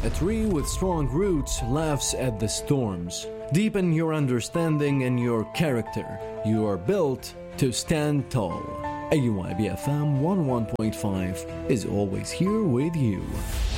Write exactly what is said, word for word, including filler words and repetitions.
A tree with strong roots laughs at the storms. Deepen your understanding and your character. You are built to stand tall. A U I B F M one oh one point five is always here with you.